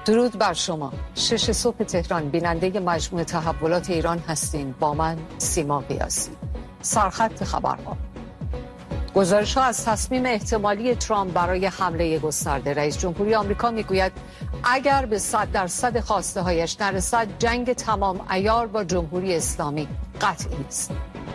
درود بر شما. 6 صبح تهران بیننده مجموعه تحولات ایران هستین. با من سیما قیاسی. سرخط خبرها. گزارش‌ها از تصمیم احتمالی ترامپ برای حمله گسترده. رئیس جمهوری آمریکا میگوید اگر به 100% خواسته هایش نرسد جنگ تمام عیار با جمهوری اسلامی قطعی است.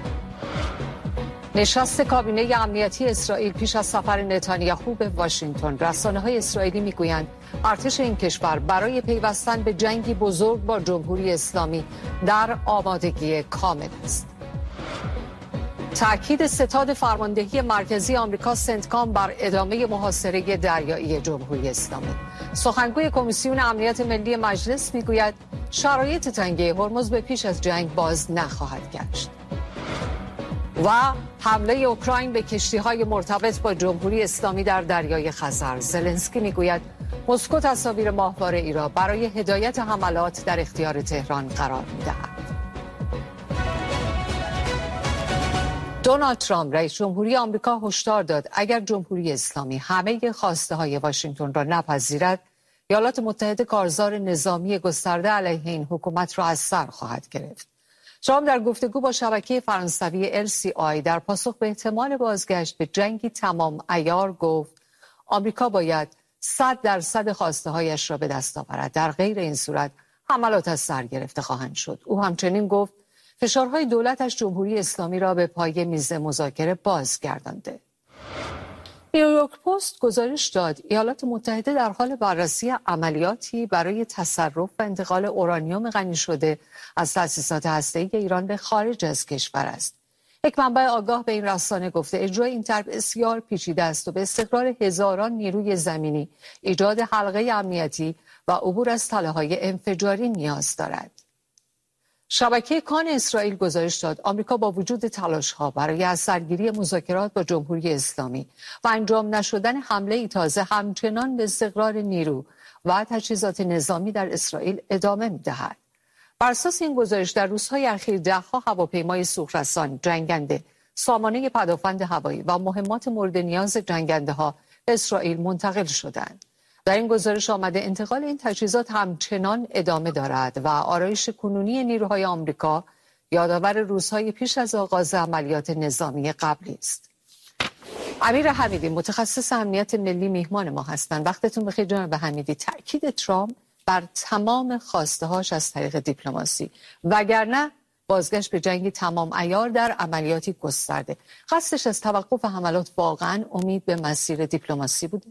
نشست کابینه امنیتی اسرائیل پیش از سفر نتانیاهو به واشنگتن. رسانه‌های اسرائیلی میگویند ارتش این کشور برای پیوستن به جنگی بزرگ با جمهوری اسلامی در آمادگی کامل است. تأکید ستاد فرماندهی مرکزی آمریکا سنتکام بر ادامه محاصره دریایی جمهوری اسلامی. سخنگوی کمیسیون امنیت ملی مجلس میگوید شرایط تنگی هرمز به پیش از جنگ باز نخواهد گشت. و حمله اوکراین به کشتی‌های مرتبط با جمهوری اسلامی در دریای خزر. زلنسکی میگوید مسکو تصاویر ماهواره ای را برای هدایت حملات در اختیار تهران قرار می‌دهد. دونالد ترامپ رئیس جمهوری آمریکا هشدار داد اگر جمهوری اسلامی همه خواسته‌های واشنگتن را نپذیرد، ایالات متحده کارزار نظامی گسترده علیه این حکومت را از سر خواهد گرفت. ترامپ در گفتگو با شبکه فرانسوی LCI در پاسخ به احتمال بازگشت به جنگی تمام عیار گفت آمریکا باید 100% خواسته‌هایش را به دست آورد. در غیر این صورت حملات از سر گرفته خواهند شد. او همچنین گفت فشارهای دولتش جمهوری اسلامی را به پای میز مذاکره بازگردانده. نیویورک پست گزارش داد ایالات متحده در حال بررسی عملیاتی برای تصرف و انتقال اورانیوم غنی شده از تأسیسات هسته‌ای ایران به خارج از کشور است. یک منبع آگاه به این رسانه گفته اجرای این طرح بسیار پیچیده است و به استقرار هزاران نیروی زمینی، ایجاد حلقه امنیتی و عبور از تله‌های انفجاری نیاز دارد. شبکه کان اسرائیل گزارش داد آمریکا با وجود تلاش‌ها برای از سرگیری مذاکرات با جمهوری اسلامی و انجام نشدن حمله تازه همچنان به استقرار نیرو و تجهیزات نظامی در اسرائیل ادامه می‌دهد. بر اساس این گزارش در روزهای اخیر 10 هواپیمای سوخرسان، جنگنده، سامانه پدافند هوایی و مهمات مورد نیاز جنگنده‌ها به اسرائیل منتقل شدند. در این گزارش آمده انتقال این تجهیزات همچنان ادامه دارد و آرایش کنونی نیروهای آمریکا یادآور روزهای پیش از آغاز عملیات نظامی قبلی است. امیر حمیدی متخصص امنیت ملی میهمان ما هستند. وقتتون بخیر جناب حمیدی. تأکید ترامپ بر تمام خواسته‌هاش از طریق دیپلماسی وگرنه بازگشت به جنگ تمام عیار در عملیاتی گسترده. قصدش از توقف حملات واقعا امید به مسیر دیپلماسی بوده؟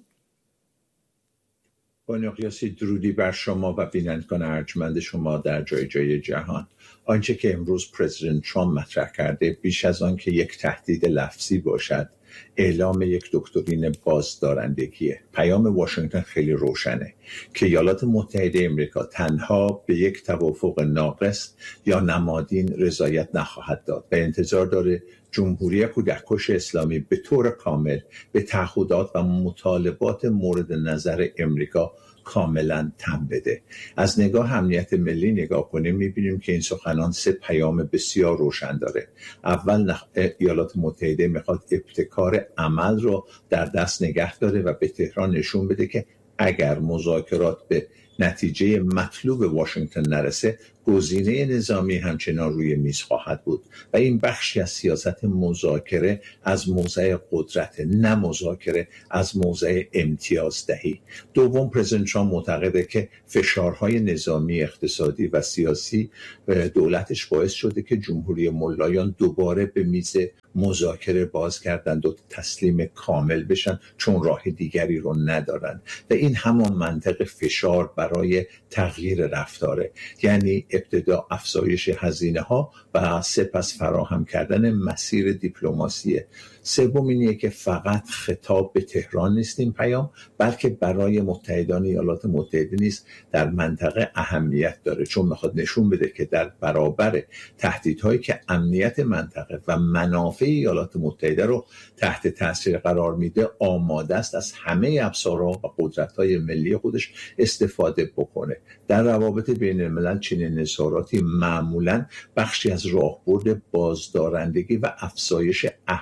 بانو قیاسی، درودی بر شما و بینندگان ارجمند شما در جای جای جهان. آنچه که امروز پرزیدنت ترامپ مطرح کرده بیش از آن که یک تهدید لفظی باشد اعلام یک دکترین بازدارندگیه. پیام واشنگتن خیلی روشنه که ایالات متحده آمریکا تنها به یک توافق ناقص یا نمادین رضایت نخواهد داد و انتظار داره جمهوری کودککش اسلامی به طور کامل به تعهدات و مطالبات مورد نظر امریکا کاملا تن بده. از نگاه امنیت ملی نگاه کنیم میبینیم که این سخنان 3 پیام بسیار روشن داره. اول ایالات متحده میخواد ابتکار عمل رو در دست نگه داره و به تهران نشون بده که اگر مذاکرات به نتیجه مطلوب واشنگتن نرسه گزینه نظامی همچنان روی میز خواهد بود و این بخشی از سیاست مذاکره از موضع قدرت، نه مذاکره از موضع امتیازدهی. دوم، پرزیدنت ترامپ معتقده که فشارهای نظامی، اقتصادی و سیاسی دولتش باعث شده که جمهوری ملایان دوباره به میز مذاکره بازگردند و تسلیم کامل بشن چون راه دیگری رو ندارن و این همان منطق فشار برای تغییر رفتاره، یعنی ابتدا افزایش هزینه ها و سپس فراهم کردن مسیر دیپلماسیه. سوم اینه که فقط خطاب به تهران نیست این پیام، بلکه برای متحدان ایالات متحده نیست در منطقه اهمیت داره، چون میخواد نشون بده که در برابر تهدیدهایی که امنیت منطقه و منافع ایالات متحده رو تحت تاثیر قرار میده آماده است از همه ابزارها و قدرت‌های ملی خودش استفاده بکنه. در روابط بین الملل چنین نظاراتی معمولاً بخشی از راهبرد بازدارندگی و افزایش اهرم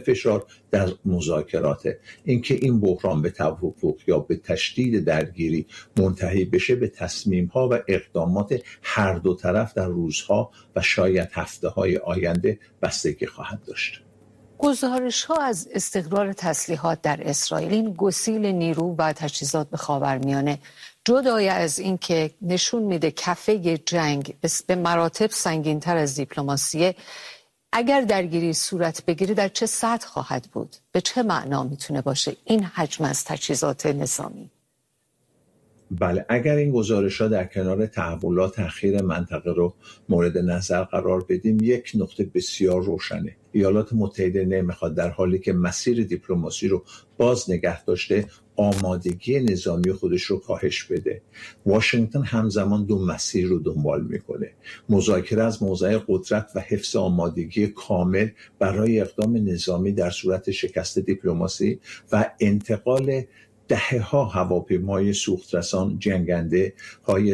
فشار در مذاکراته. اینکه این بحران به توافق یا به تشدید درگیری منتهی بشه به تصمیم‌ها و اقدامات هر دو طرف در روزها و شاید هفته‌های آینده بستگی خواهد داشت. گزارش‌ها از استقرار تسلیحات در اسرائیل، این گسیل نیرو و تجهیزات به خاورمیانه، جدای از این که نشون میده کفه جنگ به مراتب سنگین‌تر از دیپلماسیه، اگر درگیری صورت بگیره در چه سطح خواهد بود؟ به چه معنا میتونه باشه این حجم از تجهیزات نظامی؟ بله، اگر این گزارش‌ها در کنار تحولات اخیر منطقه رو مورد نظر قرار بدیم، یک نکته بسیار روشنه: ایالات متحده نمیخواد در حالی که مسیر دیپلماسی رو باز نگه داشته آمادگی نظامی خودش رو کاهش بده. واشنگتن همزمان دو مسیر رو دنبال میکنه: مذاکره از موضع قدرت و حفظ آمادگی کامل برای اقدام نظامی در صورت شکست دیپلماسی و انتقال دهه‌ها هواپیمای سوخترسان جنگنده های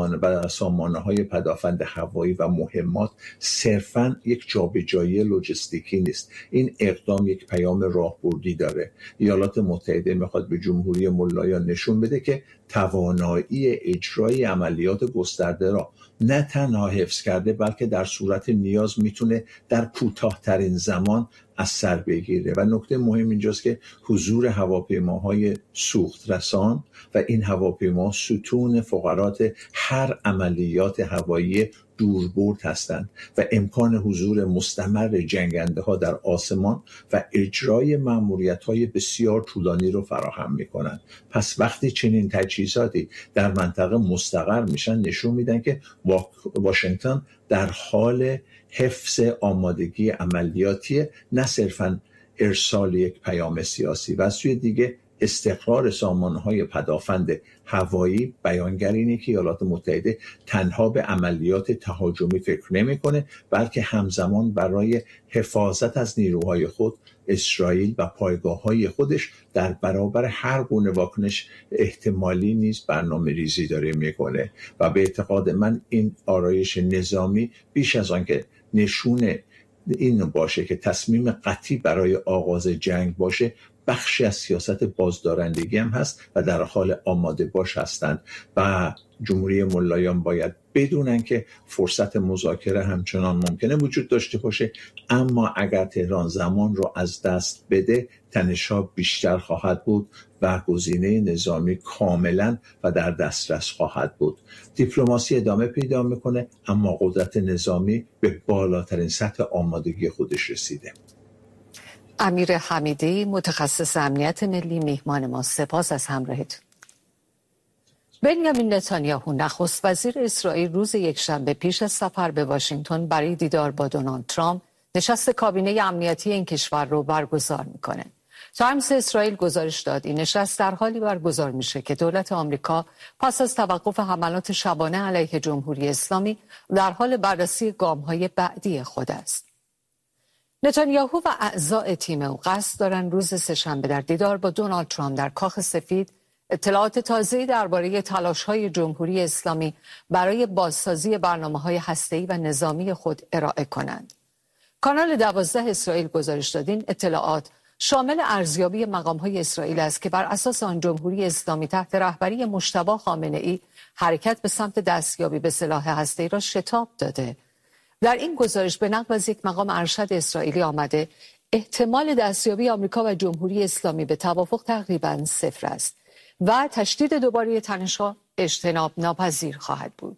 سامانه های پدافند هوایی و مهمات صرفاً یک جابجایی لوجستیکی نیست. این اقدام یک پیام راهبردی داره. ایالات متحده میخواد به جمهوری ملایان نشون بده که توانایی اجرای عملیات گسترده را نه تنها حفظ کرده، بلکه در صورت نیاز میتونه در کوتاه‌ترین زمان از سر بگیره. و نکته مهم اینجاست که حضور هواپیماهای سوخت رسان و این هواپیما ستون فقرات هر عملیات هوایی دوربرد هستند و امکان حضور مستمر جنگنده ها در آسمان و اجرای مأموریت های بسیار طولانی رو فراهم می کنند. پس وقتی چنین تجهیزاتی در منطقه مستقر میشن، نشون میدن که واشنگتن در حال حفظ آمادگی عملیاتی، نه صرفاً ارسال یک پیام سیاسی. و از سوی دیگه استقرار سامانه‌های پدافند هوایی بیانگر اینه که ایالات متحده تنها به عملیات تهاجمی فکر نمی‌کنه، بلکه همزمان برای حفاظت از نیروهای خود، اسرائیل و پایگاه‌های خودش در برابر هر گونه واکنش احتمالی نیز برنامه‌ریزی داره می‌کنه. و به اعتقاد من این آرایش نظامی بیش از آن که نشون این باشه که تصمیم قطعی برای آغاز جنگ باشه، بخشی از سیاست بازدارندگی هم هست و در حال آماده باش هستند. و جمهوری ملایان باید بدونن که فرصت مذاکره همچنان ممکنه وجود داشته باشه، اما اگر تهران زمان رو از دست بده، تنش‌ها بیشتر خواهد بود و گزینه نظامی کاملا و در دسترس خواهد بود. دیپلماسی ادامه پیدا میکنه، اما قدرت نظامی به بالاترین سطح آمادگی خودش رسیده. امیر حمیدی، متخصص امنیت ملی، میهمان ما. سپاس از همراهیتون. بنیامین نتانیاهو، نخست وزیر اسرائیل، روز یکشنبه پیش از سفر به واشنگتن برای دیدار با دونالد ترامپ، نشست کابینه امنیتی این کشور رو برگزار میکنه. تایمز اسرائیل گزارش داد این نشست در حالی برگزار میشه که دولت آمریکا پس از توقف حملات شبانه علیه جمهوری اسلامی در حال بررسی گام‌های بعدی خود است. نتانیاهو و اعضای تیم او قصد دارن روز سه‌شنبه در دیدار با دونالد ترامپ در کاخ سفید اطلاعات تازه‌ای درباره تلاش‌های جمهوری اسلامی برای بازسازی برنامه‌های هسته‌ای و نظامی خود ارائه کنند. کانال 12 اسرائیل گزارش داد این اطلاعات شامل ارزیابی مقام‌های اسرائیل است که بر اساس آن جمهوری اسلامی تحت رهبری مجتبی خامنه‌ای حرکت به سمت دستیابی به سلاح هسته‌ای را شتاب داده. در این گزارش به نقل از یک مقام ارشد اسرائیلی آمده احتمال دستیابی آمریکا و جمهوری اسلامی به توافق تقریباً صفر است و تشدید دوباره تنش‌ها اجتناب ناپذیر خواهد بود.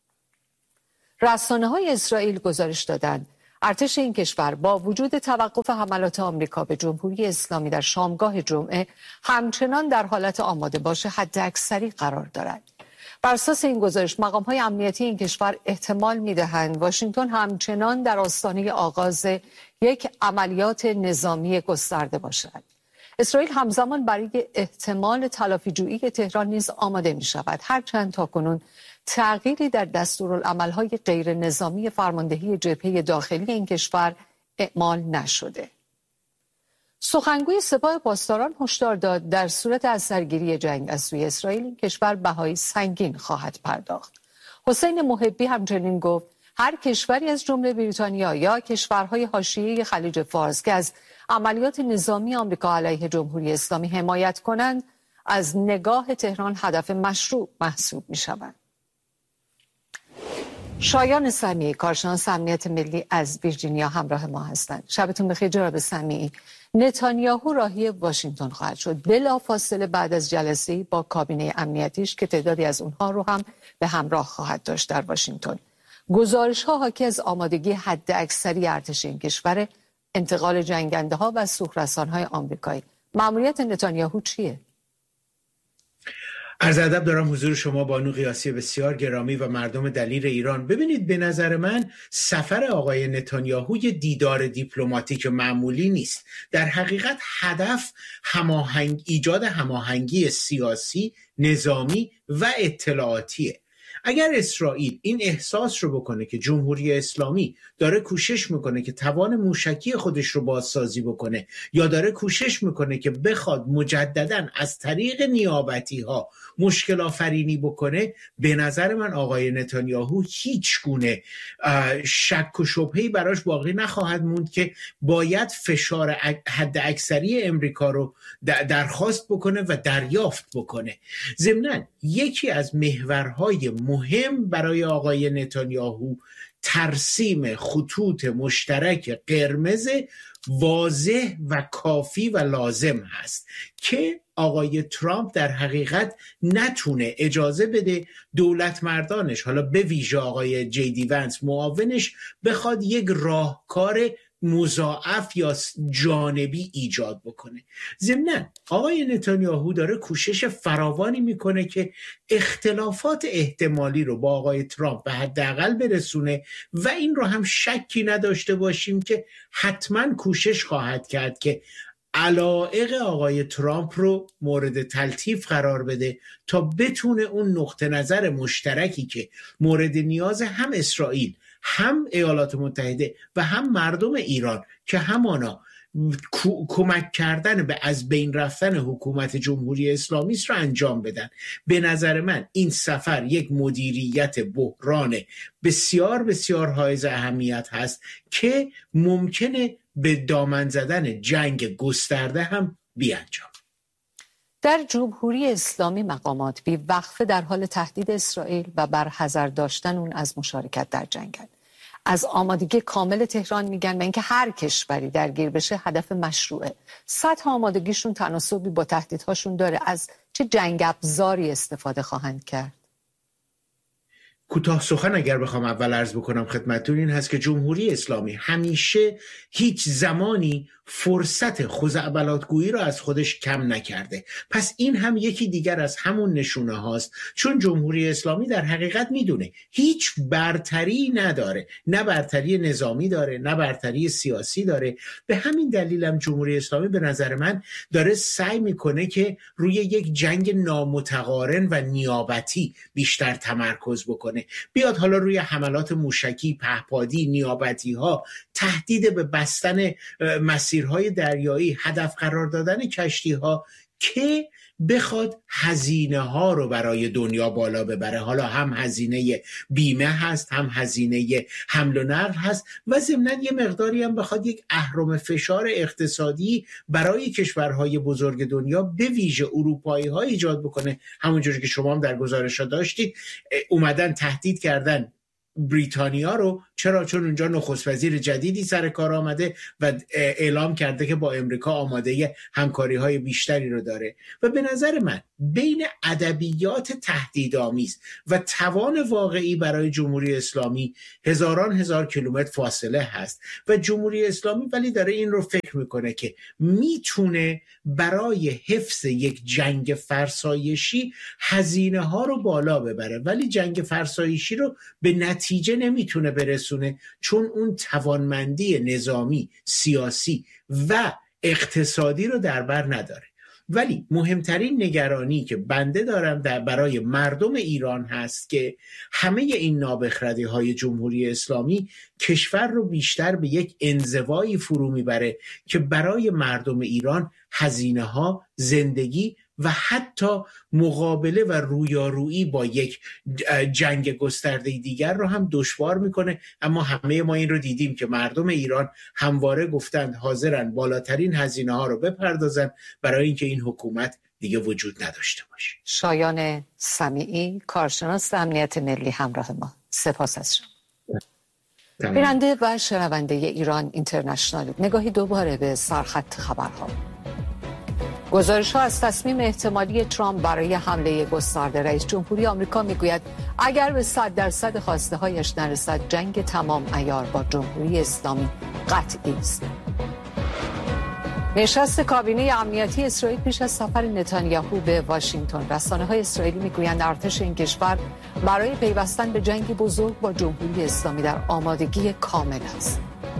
رسانه‌های اسرائیل گزارش دادند ارتش این کشور با وجود توقف حملات آمریکا به جمهوری اسلامی در شامگاه جمعه همچنان در حالت آماده باش حداکثری قرار دارد. بر اساس این گزارش مقام‌های امنیتی این کشور احتمال می‌دهند واشنگتن همچنان در آستانه آغاز یک عملیات نظامی گسترده باشد. اسرائیل همزمان برای احتمال تلافی‌جویی تهران نیز آماده می‌شود، هرچند تاکنون تغییری در دستورالعمل‌های غیر نظامی فرماندهی جبهه داخلی این کشور اعمال نشده. سخنگوی سپاه پاسداران هشدار داد در صورت از سرگیری جنگ از سوی اسرائیل این کشور بهای سنگین خواهد پرداخت. حسین محبی همچنین گفت هر کشوری از جمله بریتانیا یا کشورهای حاشیه خلیج فارس که از عملیات نظامی آمریکا علیه جمهوری اسلامی حمایت کنند، از نگاه تهران هدف مشروع محسوب می شوند. شایان سمیعی، کارشناس امنیت ملی از ویرجینیا همراه ما هستند. شبتون بخیر جناب سمیعی. نتانیاهو راهی واشنگتن خواهد شد بلافاصله بعد از جلسه‌ای با کابینه امنیتیش که تعدادی از اونها رو هم به همراه خواهد داشت در واشنگتن. گزارش‌ها حاکی از آمادگی حداکثری ارتش این کشور، انتقال جنگنده‌ها و سوخرسان‌های آمریکایی. مأموریت نتانیاهو چیه؟ عرض ادب دارم حضور شما بانو قیاسی بسیار گرامی و مردم دلیر ایران. ببینید، به نظر من سفر آقای نتانیاهو یه دیدار دیپلماتیک معمولی نیست. در حقیقت هدف ایجاد هماهنگی سیاسی، نظامی و اطلاعاتیه. اگر اسرائیل این احساس رو بکنه که جمهوری اسلامی داره کوشش میکنه که توان موشکی خودش رو بازسازی بکنه، یا داره کوشش میکنه که بخواد مجدداً از طریق نیابتی ها مشکل آفرینی بکنه، به نظر من آقای نتانیاهو هیچ گونه شک و شبهه‌ای براش باقی نخواهد موند که باید فشار حد اکثری امریکا رو درخواست بکنه و دریافت بکنه. ضمناً یکی از محورهای مهم برای آقای نتانیاهو ترسیم خطوط مشترک قرمز واضح و کافی و لازم هست که آقای ترامپ در حقیقت نتونه اجازه بده دولت مردانش، حالا به ویژه آقای جی ونس معاونش، بخواد یک راهکار مضاعف یا جانبی ایجاد بکنه. ضمناً آقای نتانیاهو داره کوشش فراوانی میکنه که اختلافات احتمالی رو با آقای ترامپ به حداقل برسونه و این رو هم شکی نداشته باشیم که حتما کوشش خواهد کرد که علایق آقای ترامپ رو مورد تلطیف قرار بده تا بتونه اون نقطه نظر مشترکی که مورد نیاز هم اسرائیل، هم ایالات متحده و هم مردم ایران که همانا کمک کردن به از بین رفتن حکومت جمهوری اسلامی است رو انجام بدن. به نظر من این سفر یک مدیریت بحران بسیار بسیار حائز اهمیت هست که ممکنه به دامن زدن جنگ گسترده هم بیانجام. در جمهوری اسلامی مقامات بی وقفه در حال تهدید اسرائیل و برحذر داشتن اون از مشارکت در جنگن. از آمادگی کامل تهران میگن و اینکه هر کشوری درگیر بشه هدف مشروعه. سطح آمادگیشون تناسبی با تهدیدهاشون داره؟ از چه جنگ ابزاری استفاده خواهند کرد؟ کوتاه سخن اگر بخوام اول عرض بکنم خدمتتون این هست که جمهوری اسلامی همیشه هیچ زمانی فرصت خزعبلاتگویی رو از خودش کم نکرده. پس این هم یکی دیگر از همون نشونه هاست، چون جمهوری اسلامی در حقیقت میدونه هیچ برتری نداره، نه برتری نظامی داره نه برتری سیاسی داره. به همین دلیل هم جمهوری اسلامی به نظر من داره سعی میکنه که روی یک جنگ نامتقارن و نیابتی بیشتر تمرکز بکنه. بیاد حالا روی حملات موشکی، پهپادی، نیابتی ها، تهدید به بستن مسیرهای دریایی، هدف قرار دادن کشتی ها که بخواد هزینه ها رو برای دنیا بالا ببره. حالا هم هزینه بیمه هست، هم هزینه حمل و نقل هست و ضمناً یه مقداری هم بخواد یک اهرم فشار اقتصادی برای کشورهای بزرگ دنیا به ویژه اروپایی ها ایجاد بکنه. همونجوری که شما هم در گزارش‌ها داشتید اومدن تهدید کردن بریتانیا رو. چرا؟ چون اونجا نخست وزیر جدیدی سر کار آمده و اعلام کرده که با امریکا آماده همکاری های بیشتری رو داره. و به نظر من بین ادبیات تهدیدآمیز و توان واقعی برای جمهوری اسلامی هزار کیلومتر فاصله هست و جمهوری اسلامی ولی داره این رو فکر میکنه که میتونه برای حفظ یک جنگ فرسایشی هزینه ها رو بالا ببره، ولی جنگ فرسایشی رو به نتیجه نمیتونه برسونه چون اون توانمندی نظامی، سیاسی و اقتصادی رو در بر نداره. ولی مهمترین نگرانی که بنده دارم برای مردم ایران هست که همه این نابخردی های جمهوری اسلامی کشور رو بیشتر به یک انزوایی فرو میبره که برای مردم ایران هزینه ها، زندگی و حتی مقابله و رویارویی با یک جنگ گسترده دیگر رو هم دشوار میکنه. اما همه ما این رو دیدیم که مردم ایران همواره گفتند حاضرن بالاترین هزینه ها رو بپردازن برای اینکه این حکومت دیگه وجود نداشته باشه. شایان سمیعی، کارشناس امنیت ملی، همراه ما. سپاس از شما. بیننده و شنونده ایران اینترنشنال، نگاهی دوباره به سرخط خبرها. گزارش‌ها از تصمیم احتمالی ترامپ برای حمله گسترده رئیس جمهوری آمریکا میگوید اگر به 100% خواسته‌هایش نرسد جنگ تمام عیار با جمهوری اسلامی قطعی است. نشست کابینه امنیتی اسرائیل پیش از سفر نتانیاهو به واشنگتن. رسانه‌های اسرائیلی میگویند ارتش این کشور برای پیوستن به جنگی بزرگ با جمهوری اسلامی در آمادگی کامل است.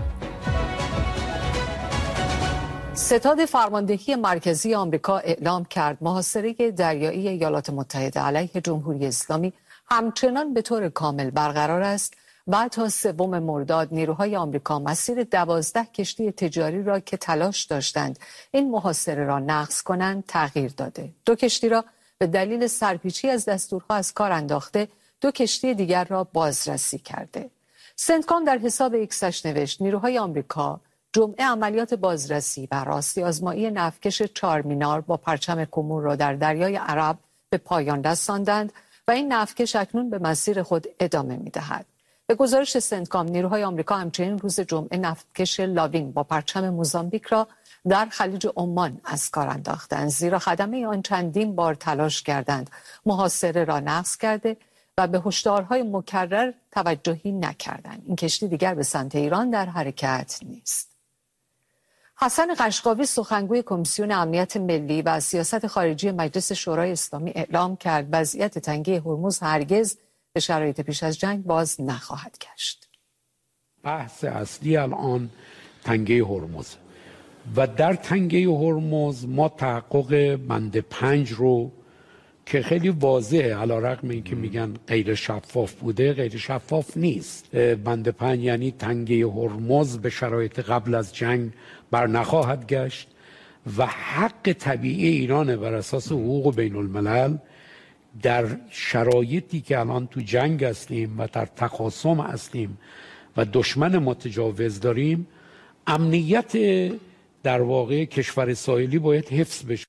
ستاد فرماندهی مرکزی آمریکا اعلام کرد محاصره دریایی ایالات متحده علیه جمهوری اسلامی همچنان به طور کامل برقرار است و تا 3 مرداد نیروهای آمریکا مسیر 12 کشتی تجاری را که تلاش داشتند این محاصره را نقض کنند تغییر داده. 2 کشتی را به دلیل سرپیچی از دستورها از کار انداخته، 2 کشتی دیگر را بازرسی کرده. سنتکام در حساب ایکسش نوشت نیروهای آمریکا جمعه عملیات بازرسی و راستی آزمایی نفتکش 4 مینار با پرچم کومور را در دریای عرب به پایان رساندند و این نفتکش اکنون به مسیر خود ادامه می‌دهد. به گزارش سنتکام نیروهای آمریکا همچنین روز جمعه نفتکش لاوین با پرچم موزامبیک را در خلیج عمان از کار انداختند، زیرا خدمه آن چندین بار تلاش کردند محاصره را نقض کرده و به هشدارهای مکرر توجهی نکردند. این کشتی دیگر به سمت ایران در حرکت نیست. حسن قشقاوی سخنگوی کمیسیون امنیت ملی و سیاست خارجی مجلس شورای اسلامی اعلام کرد وضعیت تنگه هرمز هرگز به شرایط پیش از جنگ باز نخواهد گشت. بحث اصلی الان تنگه هرمز و در تنگه هرمز ما تحقق بند 5 رو که خیلی واضحه، علیرغم اینکه میگن غیر شفاف بوده، غیر شفاف نیست. بند 5 یعنی تنگه هرمز به شرایط قبل از جنگ بر نخواهد گشت و حق طبیعی ایرانه بر اساس حقوق بین الملل در شرایطی که الان تو جنگ هستیم و در تخاصم هستیم و دشمن متجاوز داریم، امنیت در واقع کشور ساحلی باید حفظ بشه.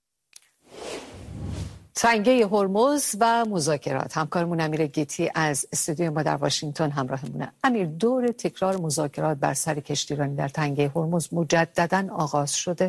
تنگه هرمز و مذاکرات. همکارمون امیر گیتی از استودیو ما در واشنگتن همراهمونه. امیر، دور تکرار مذاکرات بر سر کشتیرانی در تنگه هرمز مجدداً آغاز شده؟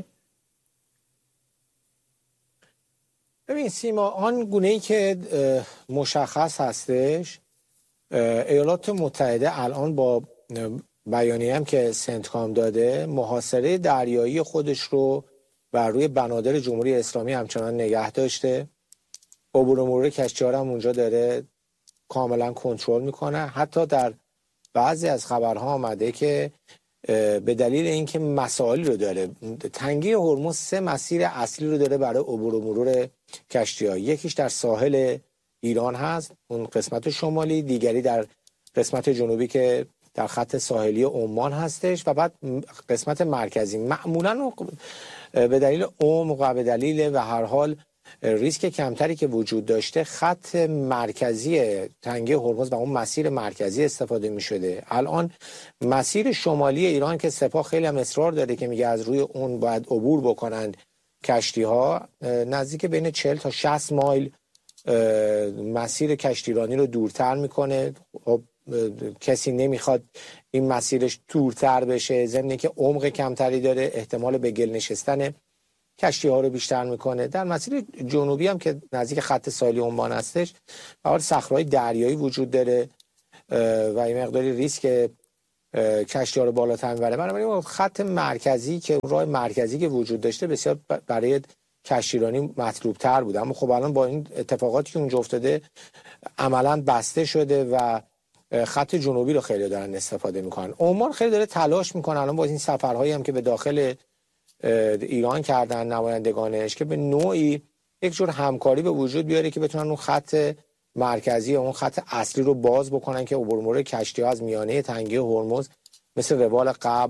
ببین سیما، آن گونه‌ای که مشخص هستش، ایالات متحده الان با بیانیه‌ای هم که سنتکام داده محاصره دریایی خودش رو بر روی بنادر جمهوری اسلامی همچنان نگه داشته. عبور و مرور کشتی‌ها هم اونجا داره کاملا کنترل میکنه. حتی در بعضی از خبرها آمده که به دلیل اینکه مسائلی رو داره، تنگه هرمز 3 مسیر اصلی رو داره برای عبور و مرور کشتی‌ها. یکیش در ساحل ایران هست، اون قسمت شمالی، دیگری در قسمت جنوبی که در خط ساحلی عمان هستش و بعد قسمت مرکزی. معمولا به دلیل عمق و به دلیل و هر حال ریسک کمتری که وجود داشته، خط مرکزی تنگه هرمز و اون مسیر مرکزی استفاده می شده. الان مسیر شمالی ایران که سپاه خیلی هم اصرار داره که میگه از روی اون باید عبور بکنند کشتی ها، نزدیک بین 40 تا 60 مایل مسیر کشتیرانی رو دورتر میکنه. کسی نمیخواد این مسیرش دورتر بشه، ضمن که عمق کمتری داره، احتمال به گل نشستن کشتی ها رو بیشتر میکنه. در مسیر جنوبی هم که نزدیک خط ساحلی عمان هستش، بهار صخره‌های دریایی وجود داره و این مقداری ریسک کشتی ها رو بالاتر میبره. بنابراین خط مرکزی که راه مرکزی که وجود داشته بسیار برای کشتیرانی مطلوب تر بود، اما خب الان با این اتفاقاتی که اونجا افتاده عملا بسته شده و خط جنوبی رو خیلی دارن استفاده میکنن. عمان خیلی داره تلاش میکنه الان با این سفرهایی هم که به داخل ایران کردن نمایندگانش که به نوعی یک جور همکاری به وجود بیاره که بتونن اون خط مرکزی اون خط اصلی رو باز بکنن که عبور و مرور کشتی‌ها از میانه تنگه هرمز مثل روال قبل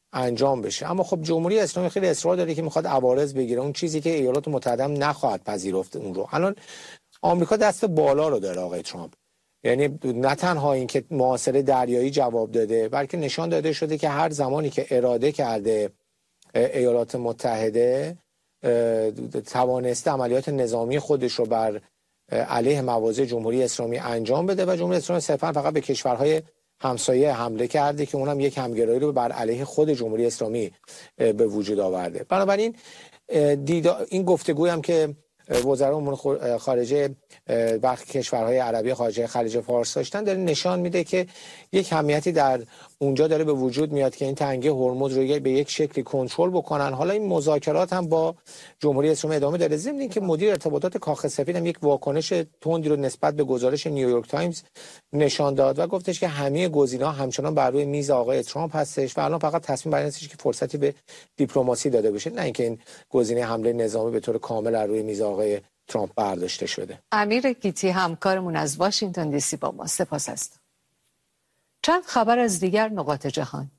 انجام بشه. اما خب جمهوری اسلامی خیلی اصرار داره که میخواد عوارض بگیره، اون چیزی که ایالات متحده هم نخواهد پذیرفت اون رو. الان آمریکا دست بالا رو داره آقای ترامپ، یعنی نه تنها اینکه محاصره دریایی جواب داده، بلکه نشان داده شده که هر زمانی که اراده کرده ایالات متحده توانسته عملیات نظامی خودش رو بر علیه مواضع جمهوری اسلامی انجام بده و جمهوری اسلامی صرفا فقط به کشورهای همسایه حمله کرده که اونم یک همگرایی رو بر علیه خود جمهوری اسلامی به وجود آورده. بنابراین این گفتگویی هم که وزرای امور خارجه وقت کشورهای عربی خارجه خلیج فارس داشتن داره نشان میده که یک همیتی در اونجا داره به وجود میاد که این تنگه هرمز رو به یک شکلی کنترل بکنن. حالا این مذاکرات هم با جمهوری اسلامی ادامه داره، ضمن اینکه مدیر ارتباطات کاخ سفید هم یک واکنش تندی رو نسبت به گزارش نیویورک تایمز نشان داد و گفتش که همه گزینه‌ها همچنان بر روی میز آقای ترامپ هستش و الان فقط تصمیم بر این است که فرصتی به دیپلماسی داده بشه، نه اینکه این گزینه حمله نظامی به طور کامل از روی میز آقای ترامپ برداشته شده. امیر گیتی همکارمون از واشنگتن دی سی با ما، سپاس است. چند خبر از دیگر نقاط جهان.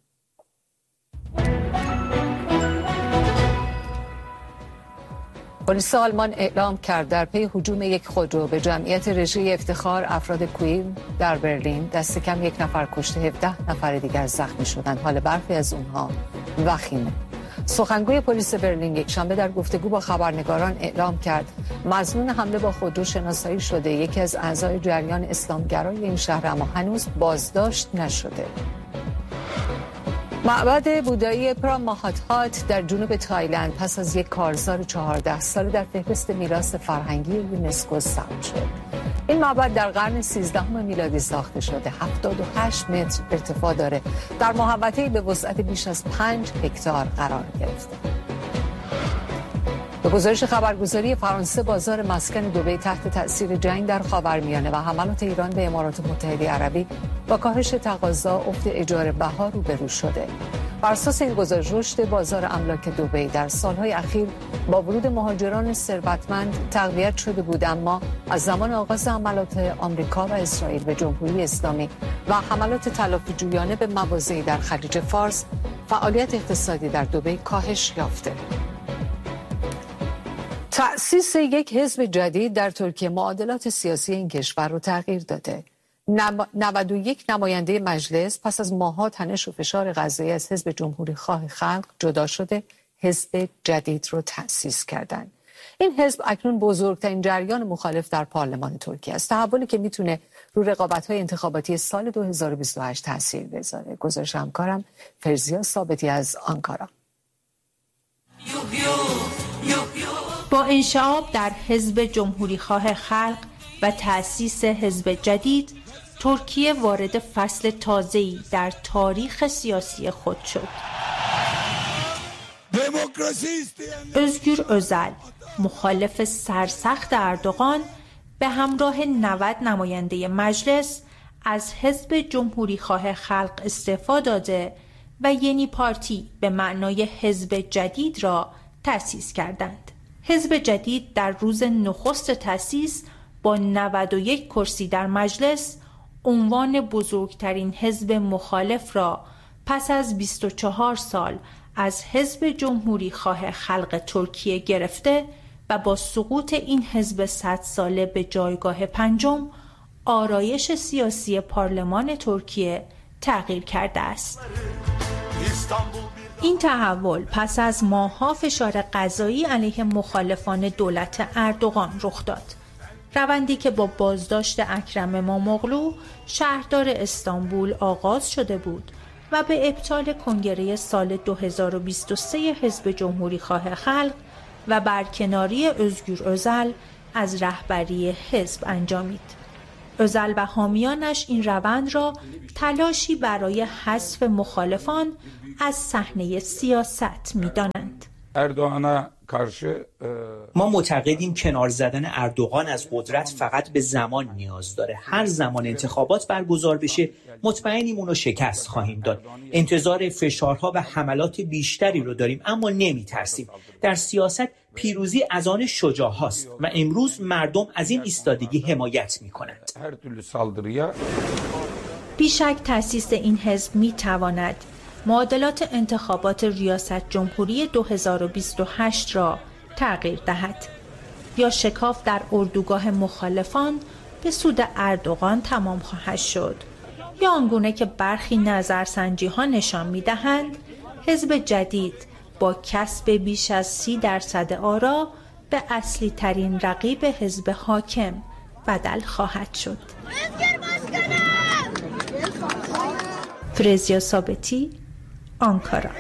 پلیس آلمان اعلام کرد در پی هجوم یک خودرو به جمعیت رژه افتخار افراد کویر در برلین دست کم 1 نفر کشته، 17 نفر دیگر زخمی شدند. حال برخی از اونها وخیمه. سخنگوی پلیس برلین یکشنبه در گفتگو با خبرنگاران اعلام کرد مظنون حمله با خودرو شناسایی شده، یکی از اعضای جریان اسلامگرای این شهر، اما هنوز بازداشت نشده. معبد بودایی پراماهات‌هات در جنوب تایلند پس از یک کارزار 14 ساله در فهرست میراث فرهنگی یونسکو ثبت شد. این معبد در قرن 13 میلادی ساخته شده، 78 متر ارتفاع داره، در محوطه‌ای به وسعت بیش از 5 هکتار قرار گرفته. به گزارش خبرگزاری فرانسه، بازار مسکن دبی تحت تأثیر جنگ در خاورمیانه و حملات ایران به امارات متحده عربی با کاهش تقاضا افت اجاره بها روبرو شده. بر اساس این گزارش رشد بازار املاک دبی در سالهای اخیر با ورود مهاجران ثروتمند تقویت شده بود، اما از زمان آغاز حملات آمریکا و اسرائیل به جمهوری اسلامی و حملات تلافی‌جویانه به مواضعی در خلیج فارس فعالیت اقتصادی در دبی کاهش یافته. تأسیس یک حزب جدید در ترکیه معادلات سیاسی این کشور رو تغییر داده. 91 نماینده مجلس پس از ماه‌ها تنش و فشار قضایی از حزب جمهوری خواه خلق جدا شده، حزب جدید رو تأسیس کردند. این حزب اکنون بزرگترین جریان مخالف در پارلمان ترکیه است، تحولی که میتونه رو رقابت‌های انتخاباتی سال 2028 تاثیر بذاره. گزارش همکارم فرزیا ثابتی از آنکارا. با انشعاب در حزب جمهوری خواه خلق و تأسیس حزب جدید، ترکیه وارد فصل تازه‌ای در تاریخ سیاسی خود شد. özgür özal، مخالف سرسخت اردوغان، به همراه 90 نماینده مجلس از حزب جمهوری خواه خلق استعفا داده و یعنی پارتی به معنای حزب جدید را تأسیس کردند. حزب جدید در روز نخست تأسیس با 91 کرسی در مجلس عنوان بزرگترین حزب مخالف را پس از 24 سال از حزب جمهوری خواه خلق ترکیه گرفته و با سقوط این حزب 100 ساله به جایگاه پنجم، آرایش سیاسی پارلمان ترکیه تغییر کرده است. این تحول پس از ماه‌ها فشار قضایی علیه مخالفان دولت اردوغان رخ داد. روندی که با بازداشت اکرم اماموغلو شهردار استانبول آغاز شده بود و به ابطال کنگره سال 2023 حزب جمهوری خواه خلق و برکناری özgür özal از رهبری حزب انجامید. özal و حامیانش این روند را تلاشی برای حذف مخالفان از صحنه سیاست می‌دانند. ما معتقدیم کنار زدن اردوغان از قدرت فقط به زمان نیاز داره. هر زمان انتخابات برگزار بشه مطمئنیم اونو شکست خواهیم داد. انتظار فشارها و حملات بیشتری رو داریم، اما نمیترسیم. در سیاست پیروزی از آن شجاع هاست و امروز مردم از این ایستادگی حمایت میکنند. بیشک تأسیس این حزب میتواند معادلات انتخابات ریاست جمهوری 2028 را تغییر دهد یا شکاف در اردوگاه مخالفان به سود اردوغان تمام خواهد شد یا آنگونه که برخی نظرسنجی ها نشان می دهند حزب جدید با کسب بیش از 30% آرا به اصلی ترین رقیب حزب حاکم بدل خواهد شد. فرزیا ثابتی، آنکارا.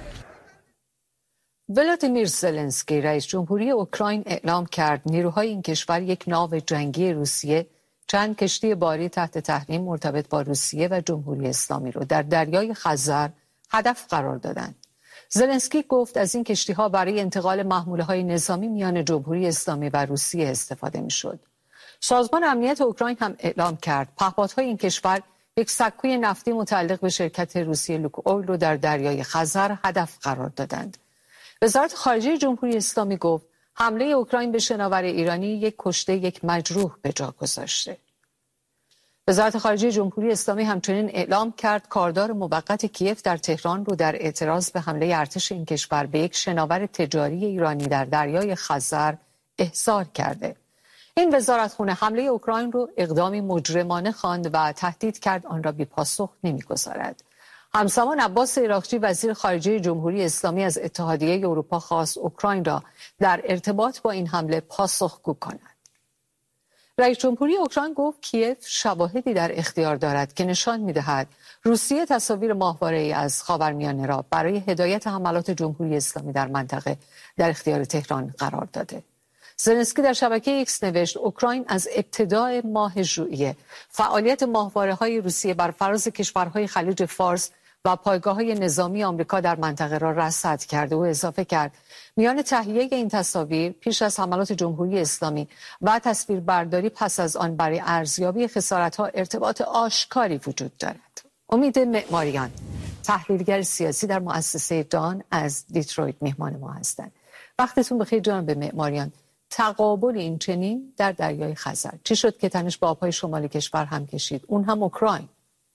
ولادیمیر زلنسکی رئیس جمهوری اوکراین اعلام کرد نیروهای این کشور یک ناو جنگی روسیه، چند کشتی باری تحت تحریم مرتبط با روسیه و جمهوری اسلامی رو در دریای خزر هدف قرار دادند. زلنسکی گفت از این کشتی‌ها برای انتقال محموله‌های نظامی میان جمهوری اسلامی و روسیه استفاده می‌شد. سازمان امنیت اوکراین هم اعلام کرد پهپادهای این کشور یک سکوی نفتی متعلق به شرکت روسیه لوکوئول رو در دریای خزر هدف قرار دادند. وزارت خارجه جمهوری اسلامی گفت حمله اوکراین به شناور ایرانی یک کشته یک مجروح به جا گذاشته. وزارت خارجه جمهوری اسلامی همچنین اعلام کرد کاردار موقت کیف در تهران رو در اعتراض به حمله ارتش این کشور به یک شناور تجاری ایرانی در دریای خزر احضار کرده. این وزارتخانه حمله اوکراین رو اقدامی مجرمانه خواند و تهدید کرد آن را بی پاسخ نمی‌گذارد. همزمان عباس عراقچی وزیر خارجه جمهوری اسلامی از اتحادیه اروپا خواست اوکراین را در ارتباط با این حمله پاسخگو کند. رئیس جمهوری اوکراین گفت کیف شواهدی در اختیار دارد که نشان می‌دهد روسیه تصاویر ماهواره‌ای از خاورمیانه را برای هدایت حملات جمهوری اسلامی در منطقه در اختیار تهران قرار داده. زلنسکی در شبکه ایکس نوشت اوکراین از ابتدای ماه ژوئیه فعالیت ماهواره‌های روسیه بر فراز کشورهای خلیج فارس و پایگاه‌های نظامی آمریکا در منطقه را رصد کرده و اضافه کرد میان تهیه این تصاویر پیش از حملات جمهوری اسلامی و تصویربرداری پس از آن برای ارزیابی خسارت‌ها ارتباط آشکاری وجود دارد. امید معماریان، تحلیلگر سیاسی در مؤسسه دان از دیترویت مهمان ما هستند. وقتتون بخیر جناب معماریان. تقابل این چنین در دریای خزر چی شد که تنش به آب‌های شمالی کشور هم کشید، اون هم اوکراین؟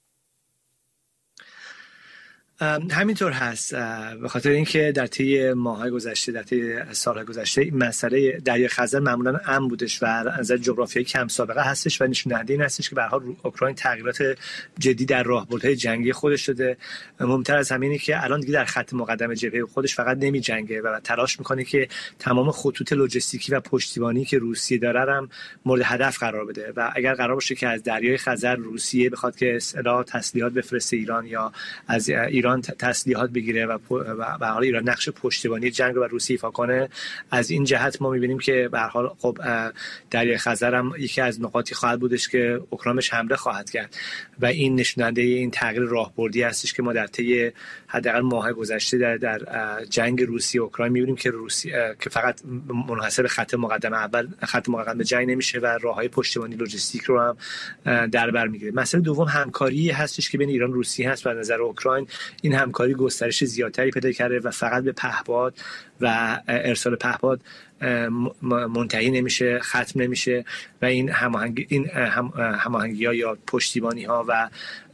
همینطور هست، به خاطر اینکه در طی ماه‌های گذشته، در طی سال‌های گذشته این مسئله دریای خزر معمولاً امن بودش و از نظر جغرافیایی کم سابقه هستش و نشون دهنده این هستش که به هر حال اوکراین تغییرات جدی در راهبردهای جنگی خودش داده. مهمتر از همینه که الان دیگه در خط مقدم جبهه خودش فقط نمی‌جنگه و تلاش می‌کنه که تمام خطوط لوجستیکی و پشتیبانی که روسیه داره هم مورد هدف قرار بده و اگر قرار باشه که از دریای خزر روسیه بخواد که اصطلاح تسلیحات بفرسته ایران یا از ایران تسلیحات بگیره و به هر حال ایران نقش پشتیبانی جنگ رو بر روسیه ایفا کنه، از این جهت ما می‌بینیم که به هر حال خب دریای خزر هم یکی از نقاطی خواهد بودش که اوکراین حمله خواهد کرد و این نشوننده این تغییر راهبردی هستش که ما در طی حداقل ماه‌های گذشته در جنگ روسیه اوکراین می‌بینیم که روسیه که فقط منحصر به خط مقدم اول، خط مقدم جنگ نمیشه و راههای پشتیبانی لوجستیک رو هم در بر می‌گیره. مسئله دوم همکاری هستش که بین ایران و روسیه هست و از نظر اوکراین این همکاری گسترش زیادتری پیدا کرده و فقط به پهپاد و ارسال پهپاد منتهی نمیشه، ختم نمیشه و این هماهنگی‌ها یا پشتیبانی‌ها و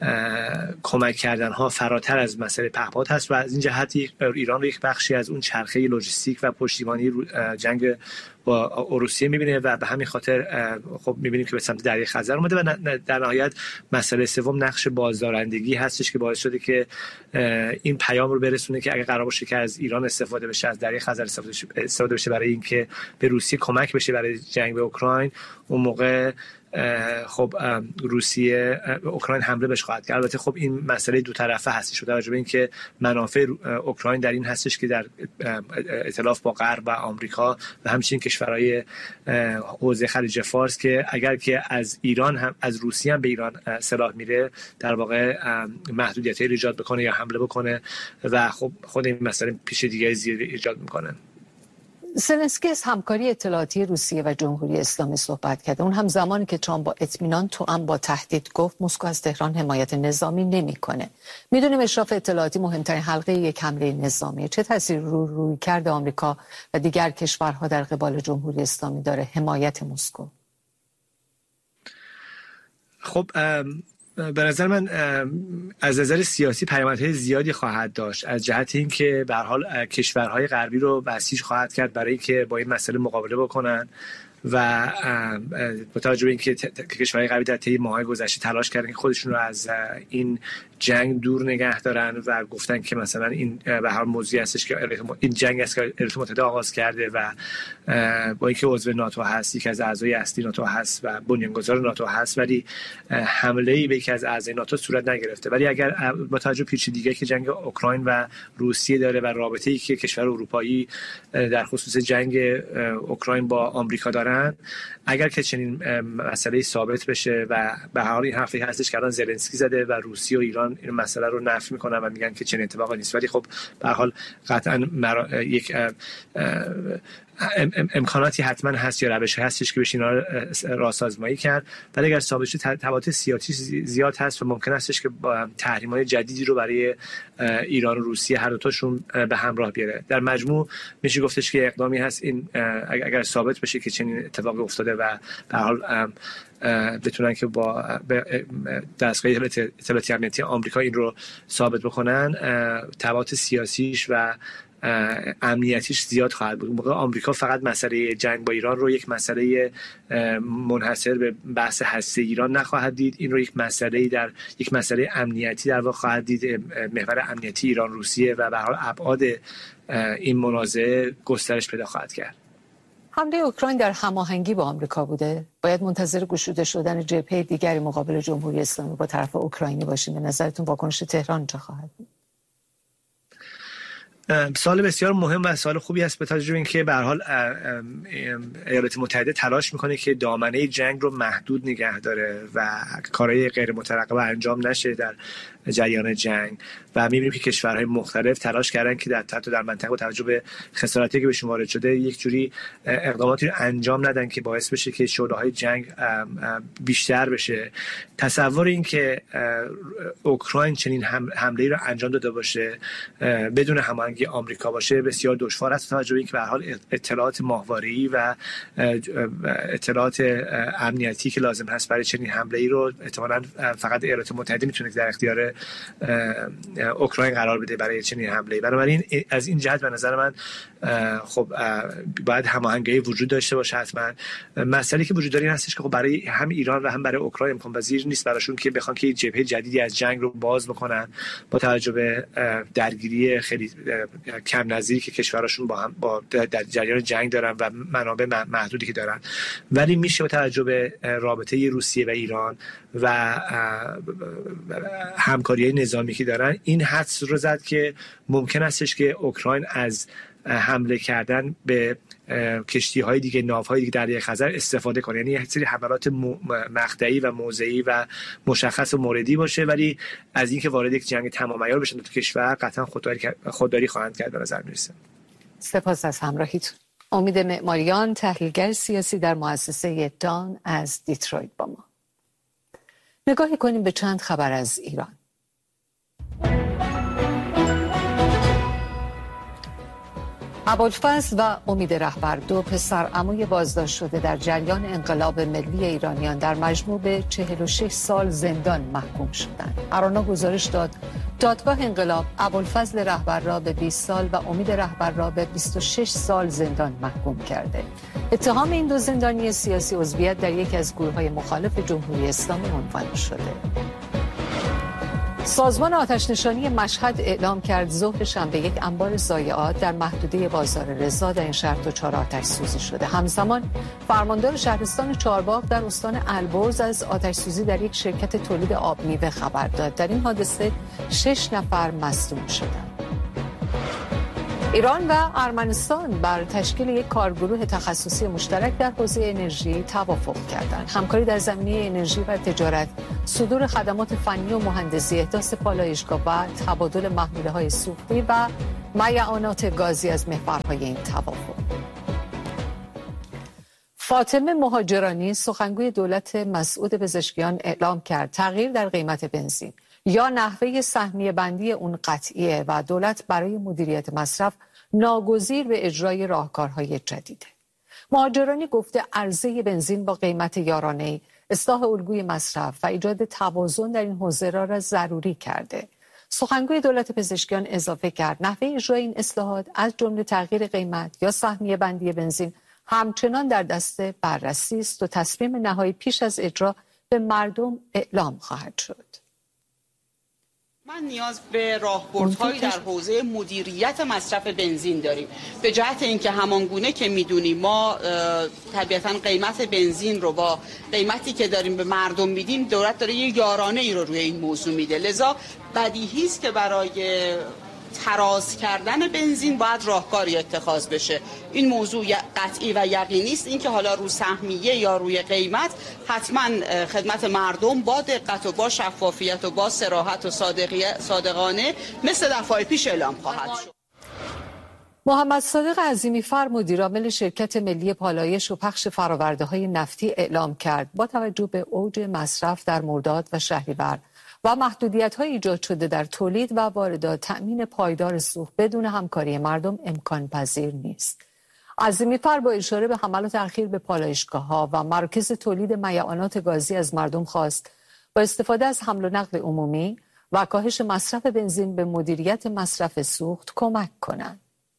کمک کردن‌ها فراتر از مسئله پهپاد هست و از این جهت ایران رو یک بخشی از اون چرخه لوجستیک و پشتیبانی جنگ با روسیه می‌بینه و به همین خاطر خب می‌بینیم که به سمت دریای خزر اومده و در نهایت مسئله سوم نقش بازدارندگی هستش که باعث شده که این پیام رو برسونه که اگه قرار باشه که از ایران استفاده بشه، از دریای خزر استفاده بشه برای اینکه به روسیه کمک بشه برای جنگ به اوکراین، اون موقع خب روسیه اوکراین حمله بهش خواهد کرد. البته خب این مسئله دو طرفه هستش و توجه به اینکه منافع اوکراین در این هستش که در ائتلاف با غرب و آمریکا و همچنین کشورهای حوزه خلیج فارس که اگر که از ایران هم از روسیه هم به ایران سلاح میره در واقع محدودیت‌های ایجاد بکنه یا حمله بکنه و خب خود این مسئله پیش دیگه زیادی ایجاد میکنه. زلنسکی از همکاری اطلاعاتی روسیه و جمهوری اسلامی صحبت کرد. اون هم زمانی که ترامپ با اطمینان توأم با تهدید گفت مسکو از تهران حمایت نظامی نمی‌کنه. میدونیم اشراف اطلاعاتی مهمترین حلقه یک حمله نظامی. چه تأثیری روی کرده آمریکا و دیگر کشورها در قبال جمهوری اسلامی داره حمایت مسکو؟ خب به نظر من از نظر سیاسی پیامدهای زیادی خواهد داشت، از جهت اینکه به هر حال کشورهای غربی رو بسیج خواهد کرد برای اینکه با این مسئله مقابله بکنن و با توجه به اینکه کشورهای غربی در طی ماه‌های گذشته تلاش کردن که خودشون رو از این جنگ دور نگه دارن و گفتن که مثلا این به هر موضوعی هستش که این جنگ است که ایالات متحده آغاز کرده و با اینکه عضو ناتو هست، یکی از اعضای اصلی ناتو هست و بنیانگذار ناتو هست، ولی حمله‌ای به یکی از اعضای ناتو صورت نگرفته. ولی اگر با توجه به پیچیدگی که جنگ اوکراین و روسیه داره و رابطه‌ای که کشور اروپایی در خصوص جنگ اوکراین با آمریکا دارن، اگر که چنین مسئله ثابت بشه و به هر حال این حرفی هستش که الان زلنسکی زده و روسیه و ایران این مسئله رو نفی میکنن و میگن که چنین اتفاقی نیست، ولی خب به هر حال قطعا یک امکاناتی حتما هست یا روش هستش که بشه اینا رو راسازمایی کرد. ولی اگر ثابت شه تبعات سیاسی زیاد هست و ممکن هستش که با تحریم‌های جدیدی رو برای ایران و روسیه هر دو تاشون به همراه بیاره. در مجموع میشه گفتش که اقدامی هست این اگر ثابت بشه که چنین اتفاقی افتاده و به هر حال بتونن که با دستگاه اطلاعاتی امنیتی آمریکا این رو ثابت بکنن، تبعات سیاسیش و امنیتیش زیاد خواهد بود. موقع آمریکا فقط مسئله جنگ با ایران رو یک مسئله منحصر به بحث هسته ایران نخواهد دید، این رو یک مسئله امنیتی در واقع خواهد دید، محور امنیتی ایران روسیه و به هر حال ابعاد این منازعه گسترش پیدا خواهد کرد. حمله اوکراین در هماهنگی با آمریکا بوده؟ باید منتظر گشوده شدن جبهه دیگری مقابل جمهوری اسلامی با طرف اوکراینی باشیم؟ به نظرتون واکنش تهران چه خواهد بود؟ سوال بسیار مهم و سوال خوبی است، به توجه به اینکه به هر حال ایالات متحده تلاش میکنه که دامنه جنگ رو محدود نگه داره و کارهای غیر مترقبه انجام نشه در جریان جنگ و می‌بینیم که کشورهای مختلف تلاش کردن که در منطقه با توجه به خساراتی که بهشون وارد شده یک جوری اقداماتی رو انجام ندن که باعث بشه که شعله‌های جنگ بیشتر بشه. تصور این که اوکراین چنین حمله‌ای رو انجام داده باشه بدون هماهنگی آمریکا باشه بسیار دشوار است، توجه به اینکه به هر حال اطلاعات ماهواره‌ای و اطلاعات امنیتی که لازم هست برای چنین حمله‌ای رو احتمالاً فقط ایالات متحده میتونه در اختیار اوکراین قرار بده برای چنین حمله‌ای. بنابراین از این جهت به نظر من خب باید هماهنگی وجود داشته باشه. حتما مسئله که وجود داره این هستش که خب برای هم ایران و هم برای اوکراین امکان پذیر نیست براشون که بخوان که جبهه جدیدی از جنگ رو باز بکنن با توجه به درگیری خیلی کم نظیری که کشورشون با در جریان جنگ دارن و منابع محدودی که دارن. ولی میشه با توجه به رابطه روسیه و ایران و همکاری‌های نظامی که دارن این حدس رو زد که ممکن استش که اوکراین از حمله کردن به کشتی‌های دیگه، ناوهای دیگه دریای خزر استفاده کنه، یعنی یک سری حملات مقطعی و موضعی و مشخص و موردی باشه، ولی از اینکه وارد یک جنگ تمام عیار بشن تو کشور قطعا خودداری خواهند کرد به نظر میرسه. سپاس از همراهیتون. امید معماریان، تحلیلگر سیاسی در مؤسسه دان از دیترویت با ما. نگاهی کنیم به چند خبر از ایران. ابوالفضل و امید رهبر، دو پسر عموی بازداشت شده در جریان انقلاب ملی ایرانیان، در مجموع به 46 سال زندان محکوم شدند. ارانا گزارش داد دادگاه انقلاب ابوالفضل رهبر را به 20 سال و امید رهبر را به 26 سال زندان محکوم کرده. اتهام این دو زندانی سیاسی عضویت در یکی از گروه‌های مخالف جمهوری اسلامی عنوان شده. سازمان آتش‌نشانی مشهد اعلام کرد ظهر شنبه یک انبار ضایعات در محدوده بازار رضا در این شهر دچار آتش سوزی شده. همزمان فرماندار شهرستان چهارباغ در استان البرز از آتش سوزی در یک شرکت تولید آب میوه خبر داد. در این حادثه 6 نفر مصدوم شدند. ایران و ارمنستان بر تشکیل یک کارگروه تخصصی مشترک در حوزه انرژی توافق کردند. همکاری در زمینه انرژی و تجارت، صدور خدمات فنی و مهندسی، احداث پالایشگاه و تبادل محموله‌های سوختی و معیعانات گازی از محورهای این توافق. فاطمه مهاجرانی، سخنگوی دولت مسعود پزشکیان، اعلام کرد تغییر در قیمت بنزین یا نحوه سهمیه بندی اون قطعیه و دولت برای مدیریت مصرف ناگزیر به اجرای راهکارهای جدیده. مهاجرانی گفته عرضه بنزین با قیمت یارانه‌ای اصلاح الگوی مصرف و ایجاد توازن در این حوزه را ضروری کرده. سخنگوی دولت پزشکیان اضافه کرد نحوه اجرای این اصلاحات از جمله تغییر قیمت یا سهمیه بندی بنزین همچنان در دست بررسی است و تصمیم نهایی پیش از اجرا به مردم اعلام خواهد شد. من نیاز به راهبردهایی در حوزه مدیریت مصرف بنزین داریم، به جهت اینکه همانگونه که میدونیم ما طبیعتاً قیمت بنزین رو با قیمتی که داریم به مردم میدیم، دولت داره یه یارانه ای رو روی این موضوع میده، لذا بدیهی است که برای تراز کردن بنزین باید راهکاری اتخاذ بشه. این موضوع قطعی و یقینی است، اینکه حالا رو سهمیه یا روی قیمت حتما خدمت مردم با دقت و با شفافیت و با صراحت و صادقانه مثل دفعه پیش اعلام خواهد شد. محمد صادق عظیمی فر مدیرعامل شرکت ملی پالایش و پخش فرآورده‌های نفتی اعلام کرد با توجه به اوج مصرف در مرداد و شهریور و محدودیت‌های ایجاد شده در تولید و واردات، تأمین پایدار سوخت بدون همکاری مردم امکان پذیر نیست. عظیمی فر با اشاره به حملات اخیر به پالایشگاه‌ها و مراکز تولید میعانات گازی از مردم خواست با استفاده از حمل و نقل عمومی و کاهش مصرف بنزین به مدیریت مصرف سوخت کمک کنند.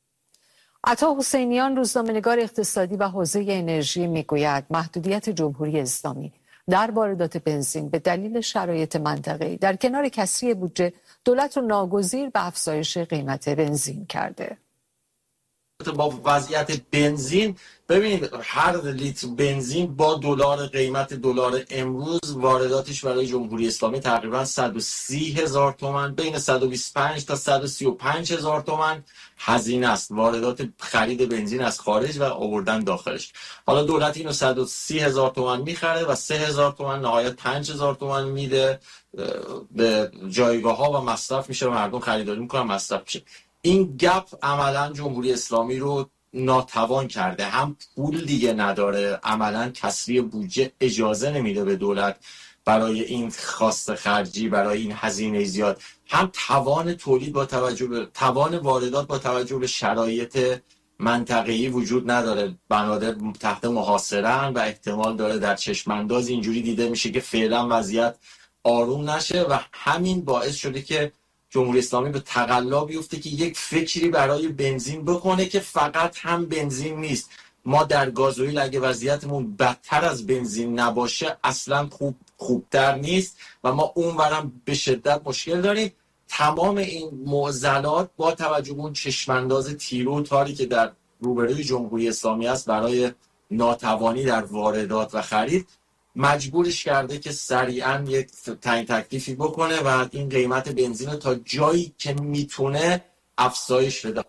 عطا حسینیان روزنامه‌نگار اقتصادی و حوزه انرژی میگوید محدودیت جمهوری اسلامی در واردات بنزین به دلیل شرایط منطقه‌ای در کنار کسری بودجه دولت رو ناگزیر به افزایش قیمت بنزین کرده. با وضعیت بنزین ببینید هر لیتر بنزین با دلار، قیمت دلار امروز وارداتش برای جمهوری اسلامی تقریبا 130,000 تومان، بین 125 تا 135,000 تومان هزینه است واردات خرید بنزین از خارج و آوردن داخلش. حالا دولت اینو 130,000 تومان میخره و 3,000 تومان نهایت 5,000 تومان میده به جایگاه ها و مصرف میشه و مردم خریداری میکنن، مصرف میشه. این گپ عملا جمهوری اسلامی رو ناتوان کرده، هم پول دیگه نداره، عملا کسری بودجه اجازه نمیده به دولت برای این خواست خرجی، برای این هزینه زیاد، هم توان تولید با توجه به توان واردات با توجه به شرایط منطقه‌ای وجود نداره. بنادر تحت محاصره‌اند و احتمال داره در چشم انداز اینجوری دیده میشه که فعلا وضعیت آروم نشه و همین باعث شده که جمهوری اسلامی به تقلا بیفته که یک فکری برای بنزین بکنه که فقط هم بنزین نیست. ما در گازوئیل اگه وضعیتمون بدتر از بنزین نباشه اصلا خوبتر نیست و ما اونورم به شدت مشکل داریم. تمام این معضلات با توجه به اون چشمانداز تیرو و تاری که در روبروی جمهوری اسلامی است برای ناتوانی در واردات و خرید مجبورش کرده که سریعا یک تعیین تکلیفی بکنه و این قیمت بنزین رو تا جایی که میتونه افزایش بده.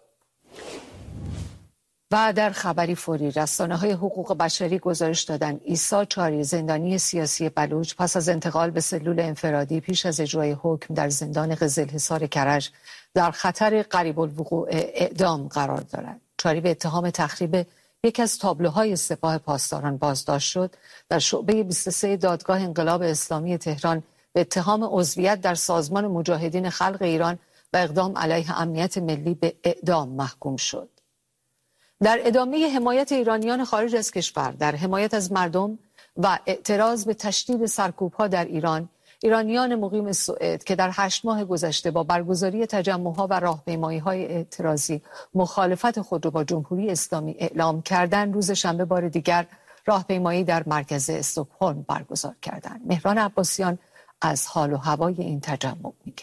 و در خبری فوری رسانه‌های حقوق بشری گزارش دادند عیسی چاری زندانی سیاسی بلوچ پس از انتقال به سلول انفرادی پیش از اجرای حکم در زندان قزلحصار کرج در خطر قریب الوقوع اعدام قرار دارد. چاری به اتهام تخریب یکی از تابلوهای سپاه پاسداران بازداشت شد. در شعبه 23 دادگاه انقلاب اسلامی تهران به اتهام عضویت در سازمان مجاهدین خلق ایران و اقدام علیه امنیت ملی به اعدام محکوم شد. در ادامه حمایت ایرانیان خارج از کشور در حمایت از مردم و اعتراض به تشدید سرکوب‌ها در ایران، ایرانیان مقیم سوئد که در 8 ماه گذشته با برگزاری تجمع‌ها و راهپیمایی‌های اعتراضی مخالفت خود را با جمهوری اسلامی اعلام کردند، روز شنبه بار دیگر راهپیمایی در مرکز استکهلم برگزار کردند. مهران عباسیان از حال و هوای این تجمع میگه.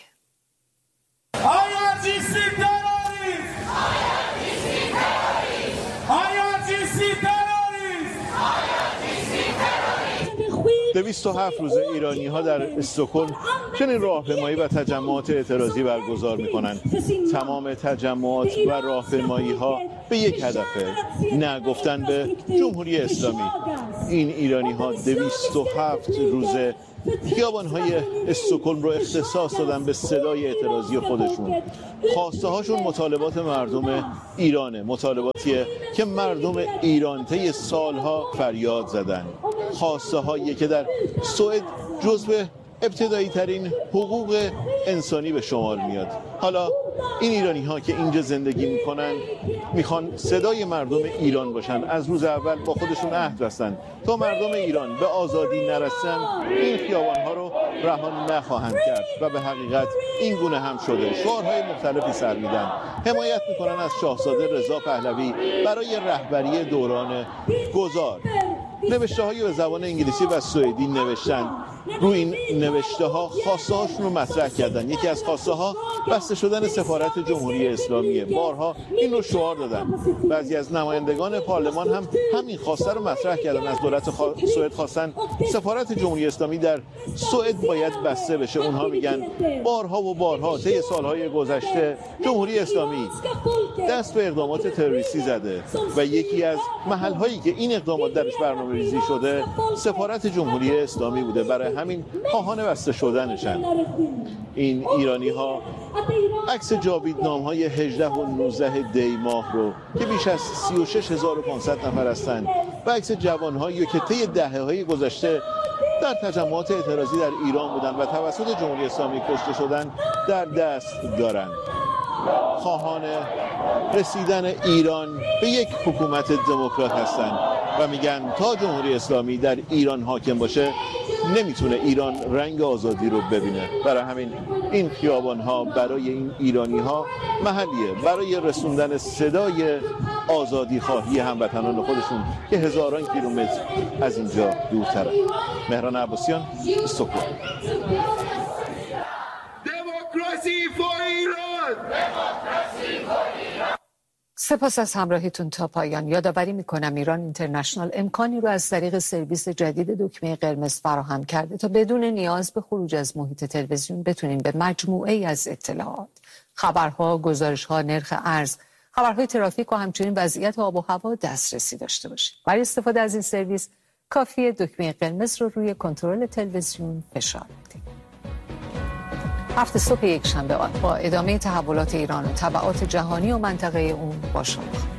دویست و 7 روزه ایرانی ها در استکهلم چنین راهپیمایی و تجمعات اعتراضی برگزار می کنند. تمام تجمعات و راهپیمایی ها به یک هدفه، نه گفتن به جمهوری اسلامی. این ایرانی ها 207 روزه خیابان‌های استکهلم رو اختصاص دادن به صدای اعتراضی خودشون. خواسته هاشون مطالبات مردم ایرانه، مطالباتیه که مردم ایران طی سالها فریاد زدن. خواسته هایی که در سوئد جزو ابتدایی ترین حقوق انسانی به شمار میاد. حالا این ایرانی ها که اینجا زندگی میکنن میخوان صدای مردم ایران باشن. از روز اول با خودشون عهد بستن تا مردم ایران به آزادی نرسن این خیابان ها رو رها نخواهند کرد و به حقیقت این گونه هم شده. شعارهای مختلفی سر میدن، حمایت میکنن از شاهزاده رضا پهلوی برای رهبری دوران گذار. نوشته هایی به زبان انگلیسی و سوئدی نوشتن. روی این نوشته ها خواسته هاشون رو مطرح کردن. یکی از خواسته ها بسته شدن سفارت جمهوری اسلامیه. بارها این رو شعار دادن. بعضی از نمایندگان پارلمان هم همین خواسته رو مطرح کردن. از دولت سوئد خواستن سفارت جمهوری اسلامی در سوئد باید بسته بشه. اونها میگن بارها و بارها طی سالهای گذشته جمهوری اسلامی دست به اقدامات تروریستی زده و یکی از محل‌هایی که این اقدامات درش برنامه‌ریزی شده سفارت جمهوری اسلامی بوده. برای همین خواهان بسته شدنشن. این ایرانی ها عکس جاویدنام‌های 18 و 19 دی ماه رو که بیش از 36500 نفر هستند و عکس جوان‌هایی که طی دهه‌های گذشته در تجمعات اعتراضی در ایران بودند و توسط جمهوری اسلامی کشته شدند در دست دارند. خواهان رسیدن ایران به یک حکومت دموکرات هستند و میگن تا جمهوری اسلامی در ایران حاکم باشه نمیتونه ایران رنگ آزادی رو ببینه. برای همین این خیابان‌ها برای این ایرانی‌ها محلیه برای رسوندن صدای آزادی خواهی هموطنان خودشون که هزاران کیلومتر از اینجا دورتره. مهران عباسیان، استکهلم. دموکراسی فور ایران. سپاس از همراهیتون تا پایان. یادآوری میکنم ایران اینترنشنال امکانی رو از طریق سرویس جدید دکمه قرمز فراهم کرده تا بدون نیاز به خروج از محیط تلویزیون بتونین به مجموعه از اطلاعات، خبرها، گزارش‌ها، نرخ ارز، خبرهای ترافیک و همچنین وضعیت آب و هوا دسترسی داشته باشید. برای استفاده از این سرویس کافیه دکمه قرمز رو روی کنترل تلویزیون فشار بدید. هفته صبح یک شنبه با ادامه تحولات ایران و تبعات جهانی و منطقه اون با شما.